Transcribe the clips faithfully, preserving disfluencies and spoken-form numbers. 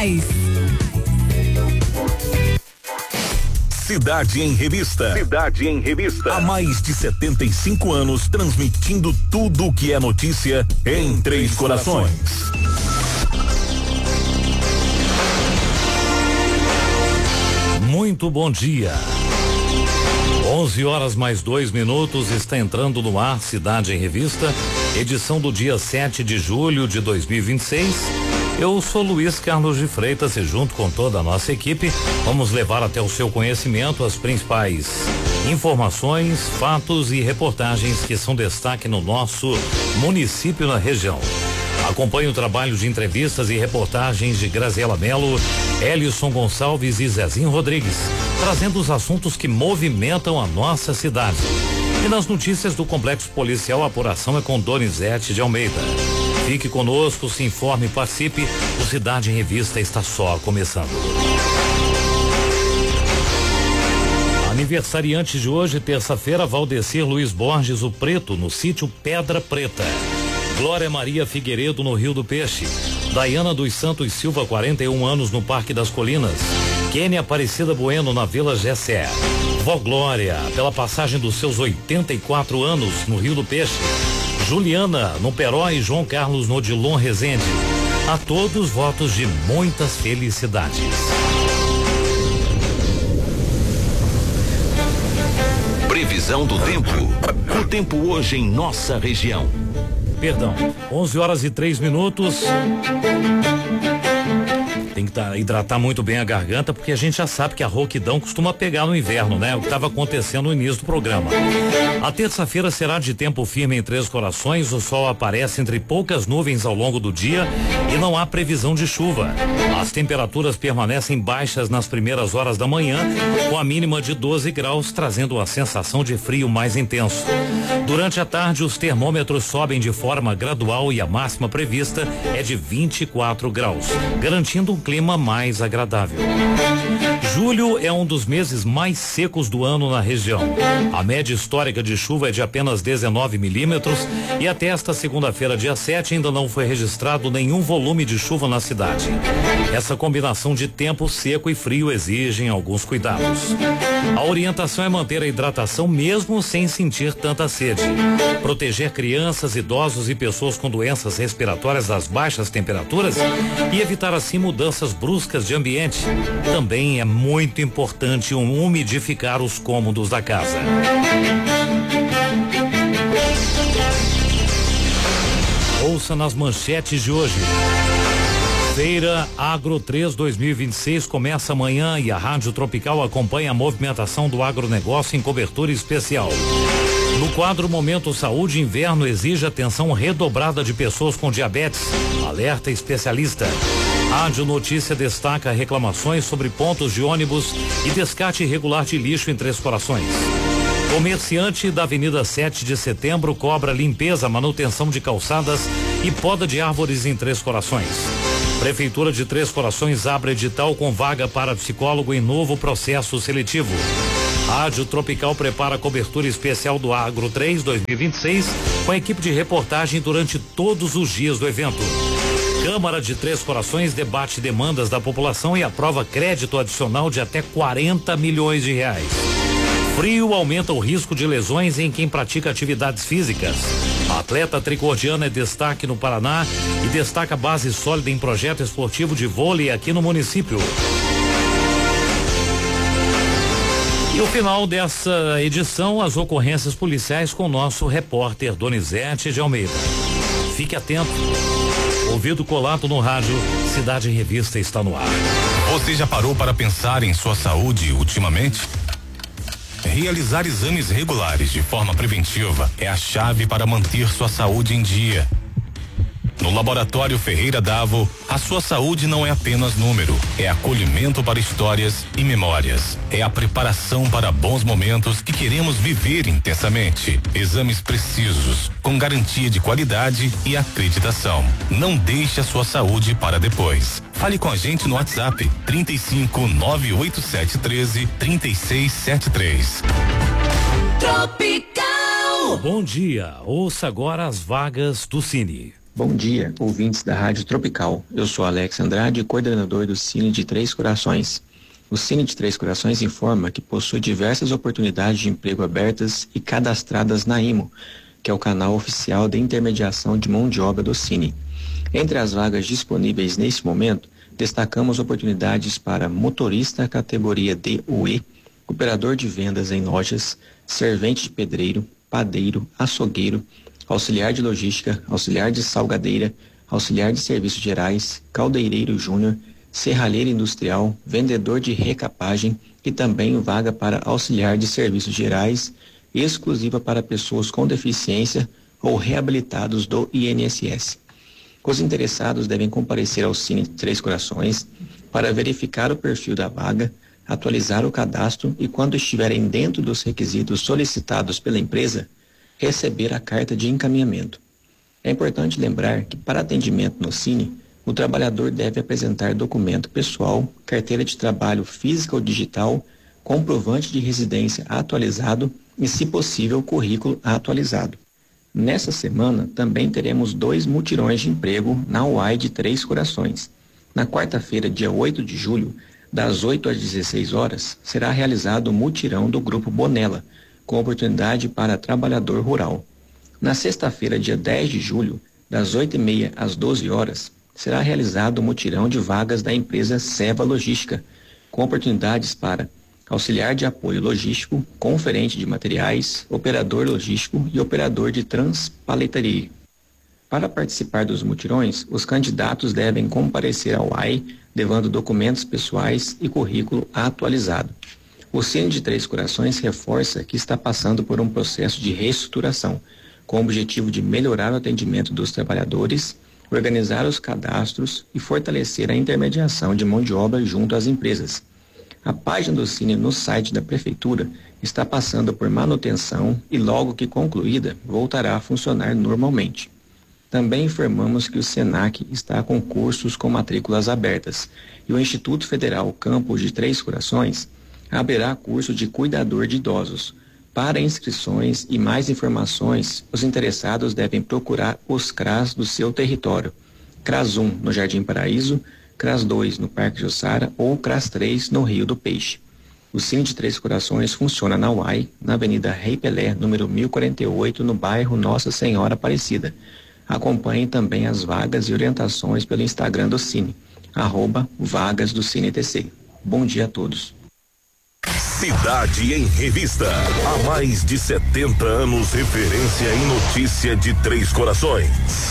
mais. Cidade em Revista. Cidade em Revista. Há mais de setenta e cinco anos transmitindo tudo o que é notícia em Três Corações. Muito bom dia. onze horas mais dois minutos, está entrando no ar Cidade em Revista, edição do dia sete de julho de dois mil e vinte e seis. Eu sou Luiz Carlos de Freitas e junto com toda a nossa equipe vamos levar até o seu conhecimento as principais informações, fatos e reportagens que são destaque no nosso município e na região. Acompanhe o trabalho de entrevistas e reportagens de Graziela Melo, Elison Gonçalves e Zezinho Rodrigues, trazendo os assuntos que movimentam a nossa cidade. E nas notícias do Complexo Policial, a apuração é com Donizete de Almeida. Fique conosco, se informe e participe. O Cidade em Revista está só começando. Aniversariante de hoje, terça-feira, Valdecir Luiz Borges, o Preto, no sítio Pedra Preta. Glória Maria Figueiredo, no Rio do Peixe. Daiana dos Santos Silva, quarenta e um anos, no Parque das Colinas. Kênia Aparecida Bueno, na Vila Gessé. Vó Glória, pela passagem dos seus oitenta e quatro anos, no Rio do Peixe. Juliana, no Peró, e João Carlos, no Odilon Rezende. A todos, votos de muitas felicidades. Previsão do tempo. O tempo hoje em nossa região. Perdão, onze horas e três minutos. Tem que tá, hidratar muito bem a garganta, porque a gente já sabe que a rouquidão costuma pegar no inverno, né? O que estava acontecendo no início do programa. A terça-feira será de tempo firme em Três Corações. O sol aparece entre poucas nuvens ao longo do dia e não há previsão de chuva. As temperaturas permanecem baixas nas primeiras horas da manhã, com a mínima de doze graus, trazendo a sensação de frio mais intenso. Durante a tarde, os termômetros sobem de forma gradual e a máxima prevista é de vinte e quatro graus, garantindo um clima mais agradável. Julho é um dos meses mais secos do ano na região. A média histórica de chuva é de apenas dezenove milímetros e até esta segunda-feira, dia sete, ainda não foi registrado nenhum volume de chuva na cidade. Essa combinação de tempo seco e frio exigem alguns cuidados. A orientação é manter a hidratação mesmo sem sentir tanta sede. Proteger crianças, idosos e pessoas com doenças respiratórias das baixas temperaturas e evitar assim mudanças bruscas de ambiente. Também é muito importante um umidificar os cômodos da casa. Ouça nas manchetes de hoje. Feira Agro três dois mil e vinte e seis começa amanhã e a Rádio Tropical acompanha a movimentação do agronegócio em cobertura especial. No quadro Momento Saúde, inverno exige atenção redobrada de pessoas com diabetes. Alerta especialista. Rádio Notícia destaca reclamações sobre pontos de ônibus e descarte irregular de lixo em Três Corações. Comerciante da Avenida sete de Setembro cobra limpeza, manutenção de calçadas e poda de árvores em Três Corações. Prefeitura de Três Corações abre edital com vaga para psicólogo em novo processo seletivo. Rádio Tropical prepara a cobertura especial do Agro três dois mil e vinte e seis com a equipe de reportagem durante todos os dias do evento. Câmara de Três Corações debate demandas da população e aprova crédito adicional de até quarenta milhões de reais. Frio aumenta o risco de lesões em quem pratica atividades físicas. A atleta tricordiana é destaque no Paraná e destaca base sólida em projeto esportivo de vôlei aqui no município. E o final dessa edição, as ocorrências policiais com o nosso repórter Donizete de Almeida. Fique atento. Ouvido colado no rádio, Cidade em Revista está no ar. Você já parou para pensar em sua saúde ultimamente? Realizar exames regulares de forma preventiva é a chave para manter sua saúde em dia. No Laboratório Ferreira Davo, a sua saúde não é apenas número, é acolhimento para histórias e memórias. É a preparação para bons momentos que queremos viver intensamente. Exames precisos, com garantia de qualidade e acreditação. Não deixe a sua saúde para depois. Fale com a gente no WhatsApp trinta e cinco, nove oito sete, treze, trinta e seis setenta e três. Tropical. Bom dia, ouça agora as vagas do Cine. Bom dia, ouvintes da Rádio Tropical. Eu sou Alex Andrade, coordenador do Cine de Três Corações. O Cine de Três Corações informa que possui diversas oportunidades de emprego abertas e cadastradas na I M O, que é o canal oficial de intermediação de mão de obra do Cine. Entre as vagas disponíveis neste momento, destacamos oportunidades para motorista categoria D ou E, operador de vendas em lojas, servente de pedreiro, padeiro, açougueiro, auxiliar de logística, auxiliar de salgadeira, auxiliar de serviços gerais, caldeireiro júnior, serralheiro industrial, vendedor de recapagem e também vaga para auxiliar de serviços gerais, exclusiva para pessoas com deficiência ou reabilitados do I N S S. Os interessados devem comparecer ao Cine de Três Corações para verificar o perfil da vaga, atualizar o cadastro e, quando estiverem dentro dos requisitos solicitados pela empresa, receber a carta de encaminhamento. É importante lembrar que, para atendimento no Cine, o trabalhador deve apresentar documento pessoal, carteira de trabalho física ou digital, comprovante de residência atualizado e, se possível, currículo atualizado. Nessa semana, também teremos dois mutirões de emprego na U A I de Três Corações. Na quarta-feira, dia oito de julho, das oito às dezesseis horas, será realizado o mutirão do Grupo Bonella, com oportunidade para trabalhador rural. Na sexta-feira, dia dez de julho, das oito e meia às doze horas, será realizado o mutirão de vagas da empresa Seva Logística, com oportunidades para auxiliar de apoio logístico, conferente de materiais, operador logístico e operador de transpaleteria. Para participar dos mutirões, os candidatos devem comparecer ao U A I, levando documentos pessoais e currículo atualizado. O Cine de Três Corações reforça que está passando por um processo de reestruturação, com o objetivo de melhorar o atendimento dos trabalhadores, organizar os cadastros e fortalecer a intermediação de mão de obra junto às empresas. A página do Cine no site da Prefeitura está passando por manutenção e, logo que concluída, voltará a funcionar normalmente. Também informamos que o SENAC está com cursos com matrículas abertas e o Instituto Federal Campus de Três Corações abrirá curso de cuidador de idosos. Para inscrições e mais informações, os interessados devem procurar os C R A S do seu território. C R A S um no Jardim Paraíso, C R A S dois no Parque Jussara ou C R A S três no Rio do Peixe. O Cine de Três Corações funciona na U A I, na Avenida Rei Pelé, número mil e quarenta e oito, no bairro Nossa Senhora Aparecida. Acompanhe também as vagas e orientações pelo Instagram do Cine, arroba vagas do Cine T C. Bom dia a todos. Cidade em Revista. Há mais de setenta anos, referência em notícia de Três Corações.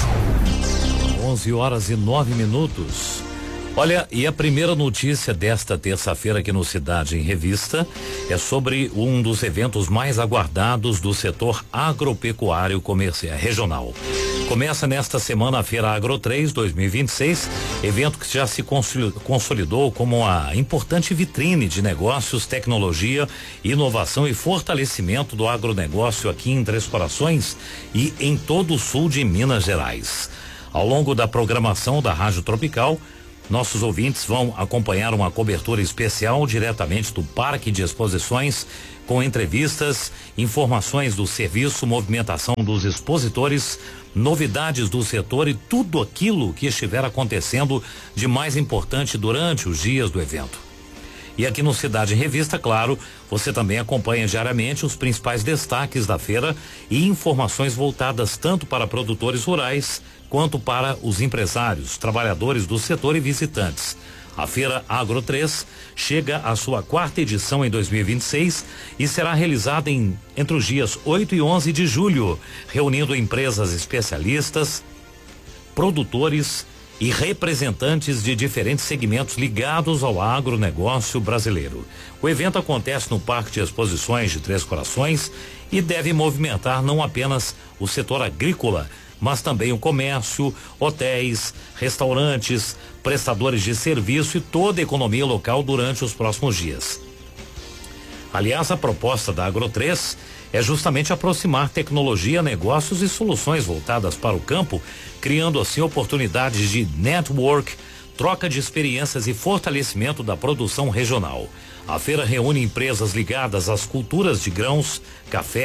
onze horas e nove minutos. Olha, e a primeira notícia desta terça-feira aqui no Cidade em Revista é sobre um dos eventos mais aguardados do setor agropecuário comercial regional. Começa nesta semana a Feira Agro três dois mil e vinte e seis, evento que já se consolidou como uma importante vitrine de negócios, tecnologia, inovação e fortalecimento do agronegócio aqui em Três Corações e em todo o sul de Minas Gerais. Ao longo da programação da Rádio Tropical, nossos ouvintes vão acompanhar uma cobertura especial diretamente do Parque de Exposições, com entrevistas, informações do serviço, movimentação dos expositores, novidades do setor e tudo aquilo que estiver acontecendo de mais importante durante os dias do evento. E aqui no Cidade em Revista, claro, você também acompanha diariamente os principais destaques da feira e informações voltadas tanto para produtores rurais quanto para os empresários, trabalhadores do setor e visitantes. A Feira Agro três chega à sua quarta edição em dois mil e vinte e seis e será realizada em, entre os dias oito e onze de julho, reunindo empresas especialistas, produtores e representantes de diferentes segmentos ligados ao agronegócio brasileiro. O evento acontece no Parque de Exposições de Três Corações e deve movimentar não apenas o setor agrícola, mas também o comércio, hotéis, restaurantes, prestadores de serviço e toda a economia local durante os próximos dias. Aliás, a proposta da Agro três é justamente aproximar tecnologia, negócios e soluções voltadas para o campo, criando assim oportunidades de network, troca de experiências e fortalecimento da produção regional. A feira reúne empresas ligadas às culturas de grãos, café,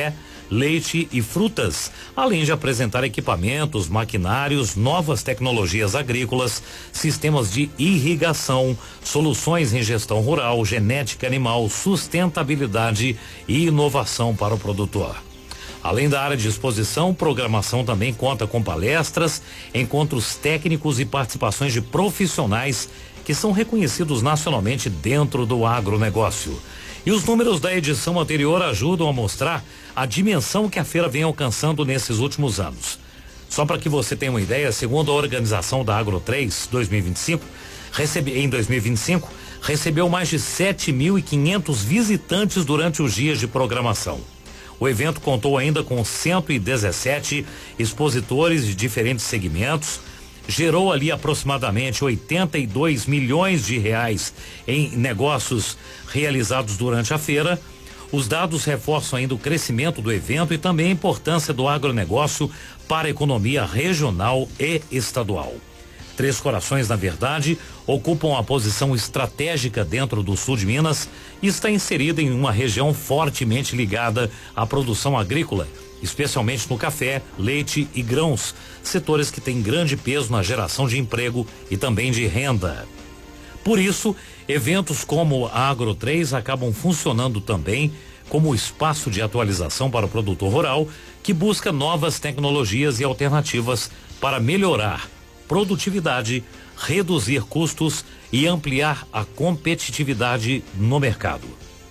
leite e frutas, além de apresentar equipamentos, maquinários, novas tecnologias agrícolas, sistemas de irrigação, soluções em gestão rural, genética animal, sustentabilidade e inovação para o produtor. Além da área de exposição, programação também conta com palestras, encontros técnicos e participações de profissionais que são reconhecidos nacionalmente dentro do agronegócio. E os números da edição anterior ajudam a mostrar a dimensão que a feira vem alcançando nesses últimos anos. Só para que você tenha uma ideia, segundo a organização da Agro três dois mil e vinte e cinco, recebe, em dois mil e vinte e cinco, recebeu mais de sete mil e quinhentos visitantes durante os dias de programação. O evento contou ainda com cento e dezessete expositores de diferentes segmentos, gerou ali aproximadamente oitenta e dois milhões de reais em negócios realizados durante a feira. Os dados reforçam ainda o crescimento do evento e também a importância do agronegócio para a economia regional e estadual. Três Corações, na verdade, ocupam a posição estratégica dentro do sul de Minas e está inserida em uma região fortemente ligada à produção agrícola, especialmente no café, leite e grãos, setores que têm grande peso na geração de emprego e também de renda. Por isso, eventos como a Agro três acabam funcionando também como espaço de atualização para o produtor rural, que busca novas tecnologias e alternativas para melhorar produtividade, reduzir custos e ampliar a competitividade no mercado.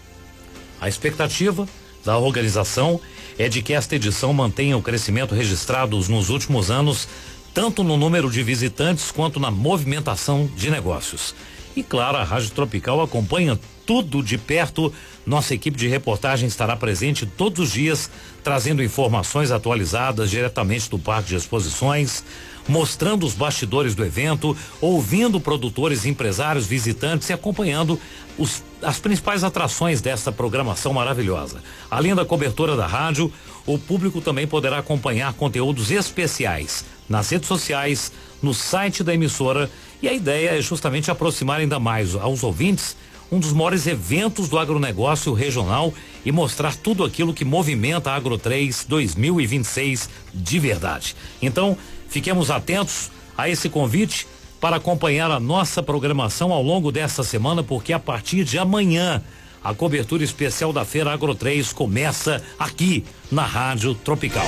A expectativa da organização é de que esta edição mantenha o crescimento registrado nos últimos anos, tanto no número de visitantes quanto na movimentação de negócios. E claro, a Rádio Tropical acompanha tudo de perto. Nossa equipe de reportagem estará presente todos os dias, trazendo informações atualizadas diretamente do Parque de Exposições, mostrando os bastidores do evento, ouvindo produtores, empresários, visitantes e acompanhando os, as principais atrações dessa programação maravilhosa. Além da cobertura da rádio, o público também poderá acompanhar conteúdos especiais nas redes sociais, no site da emissora, e a ideia é justamente aproximar ainda mais aos ouvintes um dos maiores eventos do agronegócio regional e mostrar tudo aquilo que movimenta a Agro três dois mil e vinte e seis de verdade. Então, fiquemos atentos a esse convite para acompanhar a nossa programação ao longo desta semana, porque a partir de amanhã a cobertura especial da Feira Agro três começa aqui na Rádio Tropical.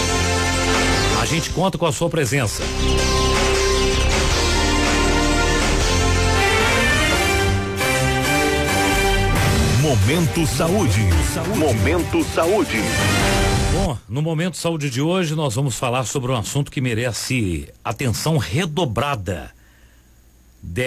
A gente conta com a sua presença. Momento Saúde. Saúde. Momento Saúde. Bom, no Momento Saúde de hoje nós vamos falar sobre um assunto que merece atenção redobrada de,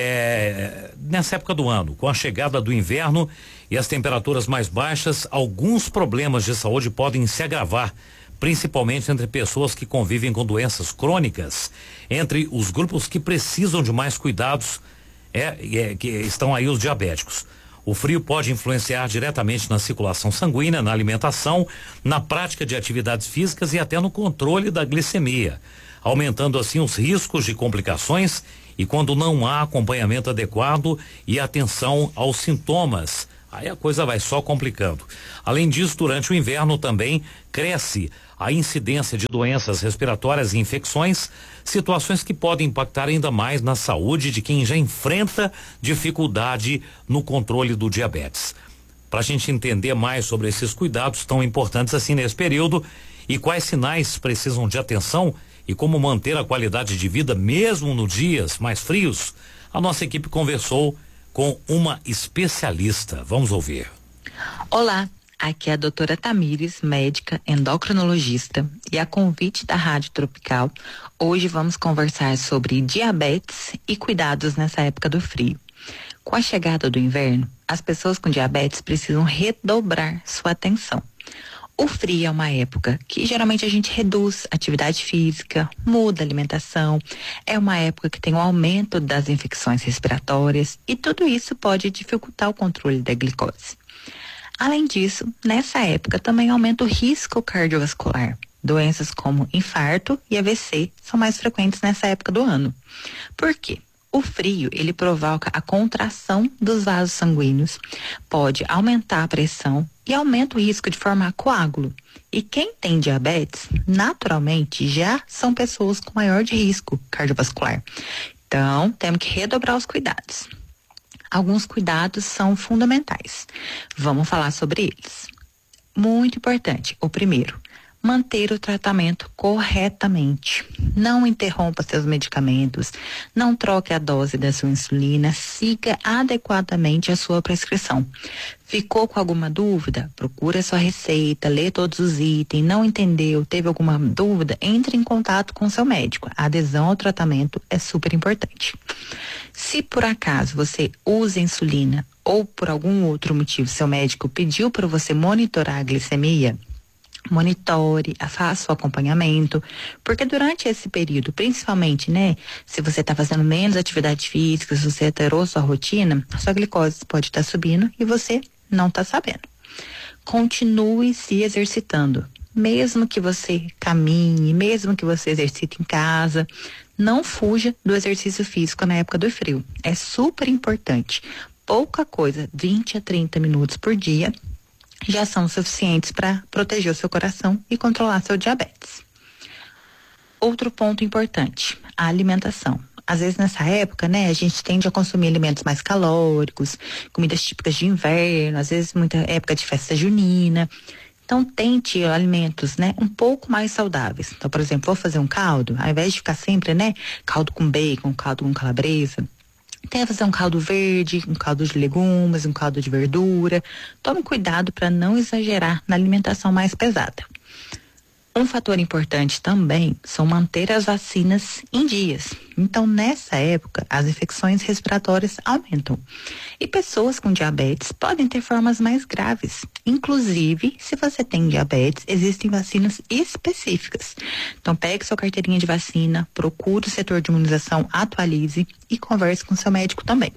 nessa época do ano. Com a chegada do inverno e as temperaturas mais baixas, alguns problemas de saúde podem se agravar, principalmente entre pessoas que convivem com doenças crônicas. Entre os grupos que precisam de mais cuidados é, é, que estão aí os diabéticos. O frio pode influenciar diretamente na circulação sanguínea, na alimentação, na prática de atividades físicas e até no controle da glicemia, aumentando assim os riscos de complicações e quando não há acompanhamento adequado e atenção aos sintomas. Aí a coisa vai só complicando. Além disso, durante o inverno também cresce a incidência de doenças respiratórias e infecções, situações que podem impactar ainda mais na saúde de quem já enfrenta dificuldade no controle do diabetes. Para a gente entender mais sobre esses cuidados tão importantes assim nesse período e quais sinais precisam de atenção e como manter a qualidade de vida mesmo nos dias mais frios, a nossa equipe conversou com uma especialista. Vamos ouvir. Olá, aqui é a doutora Tamires, médica endocrinologista, e a convite da Rádio Tropical, hoje vamos conversar sobre diabetes e cuidados nessa época do frio. Com a chegada do inverno, as pessoas com diabetes precisam redobrar sua atenção. O frio é uma época que geralmente a gente reduz atividade física, muda a alimentação, é uma época que tem um aumento das infecções respiratórias e tudo isso pode dificultar o controle da glicose. Além disso, nessa época também aumenta o risco cardiovascular. Doenças como infarto e A V C são mais frequentes nessa época do ano. Por quê? O frio, ele provoca a contração dos vasos sanguíneos, pode aumentar a pressão e aumenta o risco de formar coágulo. E quem tem diabetes, naturalmente, já são pessoas com maior de risco cardiovascular. Então, temos que redobrar os cuidados. Alguns cuidados são fundamentais. Vamos falar sobre eles. Muito importante. O primeiro, manter o tratamento corretamente. Não interrompa seus medicamentos, não troque a dose da sua insulina, siga adequadamente a sua prescrição. Ficou com alguma dúvida? Procure a sua receita, lê todos os itens, não entendeu, teve alguma dúvida? Entre em contato com seu médico. A adesão ao tratamento é super importante. Se por acaso você usa insulina ou por algum outro motivo seu médico pediu para você monitorar a glicemia, monitore, faça o acompanhamento, porque durante esse período, principalmente, né, se você está fazendo menos atividade física, se você alterou sua rotina, a sua glicose pode estar tá subindo e você não está sabendo. Continue se exercitando, mesmo que você caminhe, mesmo que você exercite em casa, não fuja do exercício físico na época do frio. É super importante. Pouca coisa, vinte a trinta minutos por dia, já são suficientes para proteger o seu coração e controlar seu diabetes. Outro ponto importante, a alimentação. Às vezes nessa época, né, a gente tende a consumir alimentos mais calóricos, comidas típicas de inverno, às vezes muita época de festa junina. Então tente alimentos, né, um pouco mais saudáveis. Então, por exemplo, vou fazer um caldo, ao invés de ficar sempre, né, caldo com bacon, caldo com calabresa, tenta fazer um caldo verde, um caldo de legumes, um caldo de verdura. Tome cuidado para não exagerar na alimentação mais pesada. Um fator importante também são manter as vacinas em dias. Então, nessa época, as infecções respiratórias aumentam. E pessoas com diabetes podem ter formas mais graves. Inclusive, se você tem diabetes, existem vacinas específicas. Então, pegue sua carteirinha de vacina, procure o setor de imunização, atualize e converse com seu médico também.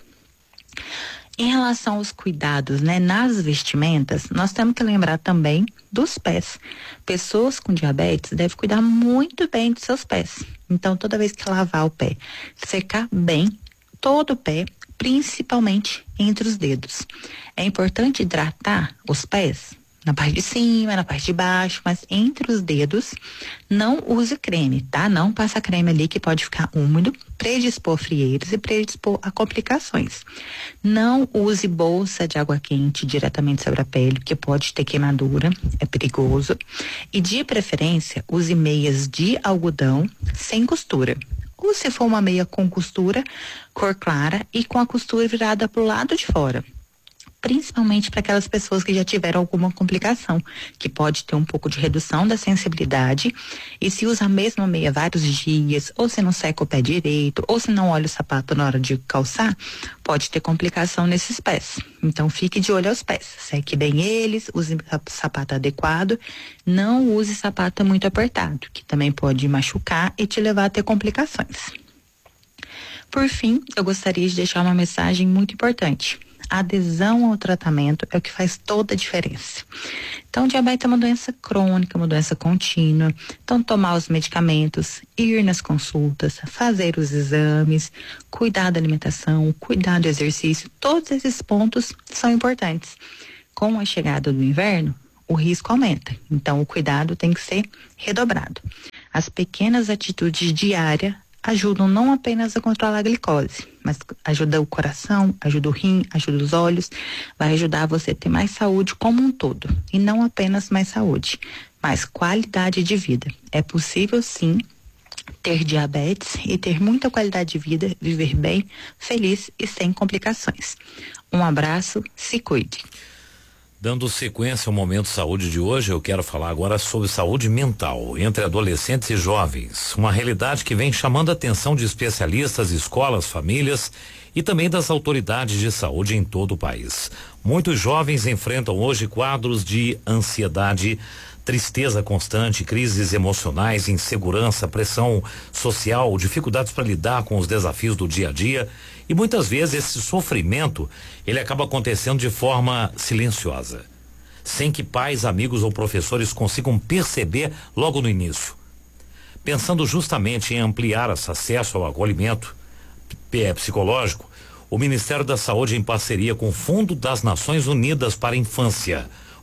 Em relação aos cuidados, né, nas vestimentas, nós temos que lembrar também dos pés. Pessoas com diabetes devem cuidar muito bem dos seus pés. Então, toda vez que lavar o pé, secar bem todo o pé, principalmente entre os dedos. É importante hidratar os pés na parte de cima, na parte de baixo, mas entre os dedos, não use creme, tá? Não passa creme ali que pode ficar úmido, predispor frieiros e predispor a complicações. Não use bolsa de água quente diretamente sobre a pele, porque pode ter queimadura, é perigoso. E de preferência, use meias de algodão sem costura. Ou se for uma meia com costura, cor clara e com a costura virada para o lado de fora. Principalmente para aquelas pessoas que já tiveram alguma complicação, que pode ter um pouco de redução da sensibilidade, e se usa a mesma meia vários dias, ou se não seca o pé direito, ou se não olha o sapato na hora de calçar, pode ter complicação nesses pés. Então fique de olho aos pés, seque bem eles, use sapato adequado, não use sapato muito apertado, que também pode machucar e te levar a ter complicações. Por fim, eu gostaria de deixar uma mensagem muito importante. A adesão ao tratamento é o que faz toda a diferença. Então, diabetes é uma doença crônica, uma doença contínua. Então, tomar os medicamentos, ir nas consultas, fazer os exames, cuidar da alimentação, cuidar do exercício, todos esses pontos são importantes. Com a chegada do inverno, o risco aumenta. Então, o cuidado tem que ser redobrado. As pequenas atitudes diárias ajudam não apenas a controlar a glicose, mas ajuda o coração, ajuda o rim, ajuda os olhos, vai ajudar você a ter mais saúde como um todo. E não apenas mais saúde, mas qualidade de vida. É possível sim ter diabetes e ter muita qualidade de vida, viver bem, feliz e sem complicações. Um abraço, se cuide. Dando sequência ao Momento Saúde de hoje, eu quero falar agora sobre saúde mental entre adolescentes e jovens. Uma realidade que vem chamando a atenção de especialistas, escolas, famílias e também das autoridades de saúde em todo o país. Muitos jovens enfrentam hoje quadros de ansiedade, tristeza constante, crises emocionais, insegurança, pressão social, dificuldades para lidar com os desafios do dia a dia. E muitas vezes esse sofrimento, ele acaba acontecendo de forma silenciosa, sem que pais, amigos ou professores consigam perceber logo no início. Pensando justamente em ampliar esse acesso ao acolhimento psicológico, o Ministério da Saúde, em parceria com o Fundo das Nações Unidas para a Infância,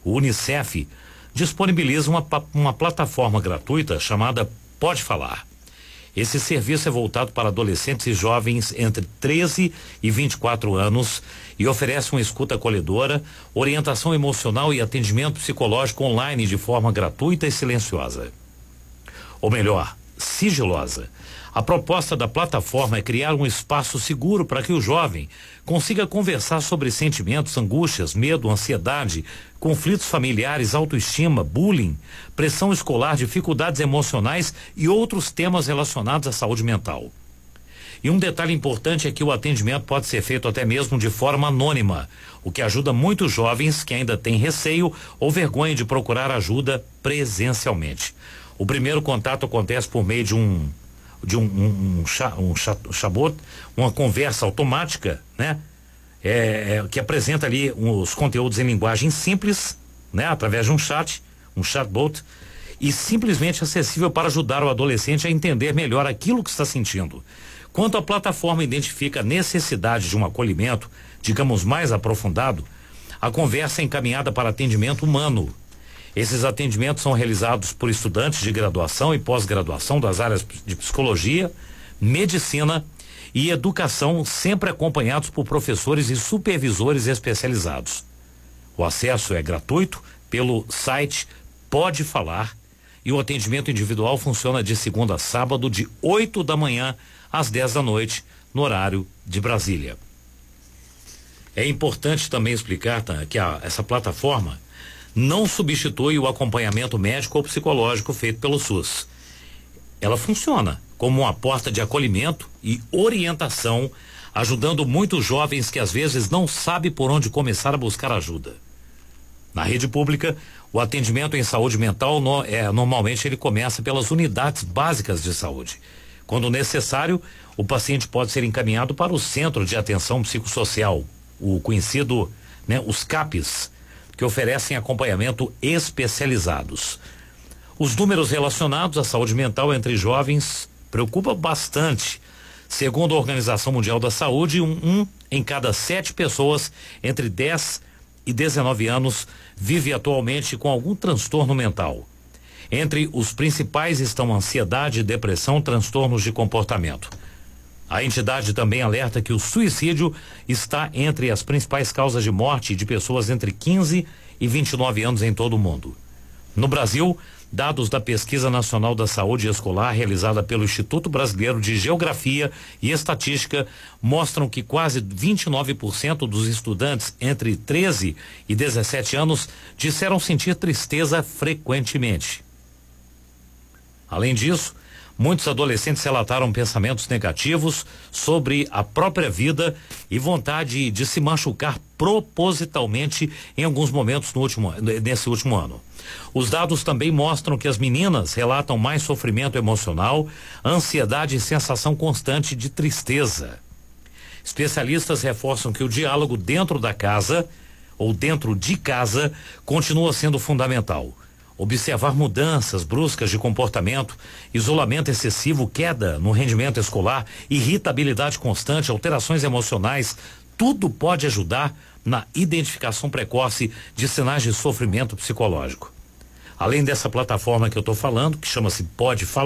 o Unicef, disponibiliza uma, uma plataforma gratuita chamada Pode Falar. Esse serviço é voltado para adolescentes e jovens entre treze e vinte e quatro anos e oferece uma escuta acolhedora, orientação emocional e atendimento psicológico online de forma gratuita e silenciosa. Ou melhor, sigilosa. A proposta da plataforma é criar um espaço seguro para que o jovem consiga conversar sobre sentimentos, angústias, medo, ansiedade, conflitos familiares, autoestima, bullying, pressão escolar, dificuldades emocionais e outros temas relacionados à saúde mental. E um detalhe importante é que o atendimento pode ser feito até mesmo de forma anônima, o que ajuda muitos jovens que ainda têm receio ou vergonha de procurar ajuda presencialmente. O primeiro contato acontece por meio de um de um, um, um, cha, um cha, chabot, uma conversa automática, né? É, é, que apresenta ali os conteúdos em linguagem simples, né? Através de um chat, um chatbot, e simplesmente acessível para ajudar o adolescente a entender melhor aquilo que está sentindo. Quando a plataforma identifica a necessidade de um acolhimento, digamos, mais aprofundado, a conversa é encaminhada para atendimento humano. Esses atendimentos são realizados por estudantes de graduação e pós-graduação das áreas de psicologia, medicina e educação, sempre acompanhados por professores e supervisores especializados. O acesso é gratuito pelo site Pode Falar e o atendimento individual funciona de segunda a sábado, de oito da manhã às dez da noite, no horário de Brasília. É importante também explicar, tá, que a, essa plataforma não substitui o acompanhamento médico ou psicológico feito pelo SUS. Ela funciona como uma porta de acolhimento e orientação, ajudando muitos jovens que às vezes não sabem por onde começar a buscar ajuda. Na rede pública, o atendimento em saúde mental no, é, normalmente ele começa pelas unidades básicas de saúde. Quando necessário, o paciente pode ser encaminhado para o Centro de Atenção Psicossocial, o conhecido, né, os CAPs, que oferecem acompanhamento especializados. Os números relacionados à saúde mental entre jovens preocupam bastante. Segundo a Organização Mundial da Saúde, um, um em cada sete pessoas entre dez e dezenove anos vive atualmente com algum transtorno mental. Entre os principais estão ansiedade, depressão, transtornos de comportamento. A entidade também alerta que o suicídio está entre as principais causas de morte de pessoas entre quinze e vinte e nove anos em todo o mundo. No Brasil, dados da Pesquisa Nacional da Saúde Escolar, realizada pelo Instituto Brasileiro de Geografia e Estatística, mostram que quase vinte e nove por cento dos estudantes entre treze e dezessete anos disseram sentir tristeza frequentemente. Além disso, muitos adolescentes relataram pensamentos negativos sobre a própria vida e vontade de se machucar propositalmente em alguns momentos no último, nesse último ano. Os dados também mostram que as meninas relatam mais sofrimento emocional, ansiedade e sensação constante de tristeza. Especialistas reforçam que o diálogo dentro da casa ou dentro de casa continua sendo fundamental. Observar mudanças bruscas de comportamento, isolamento excessivo, queda no rendimento escolar, irritabilidade constante, alterações emocionais, tudo pode ajudar na identificação precoce de sinais de sofrimento psicológico. Além dessa plataforma que eu estou falando, que chama-se Pode Falar,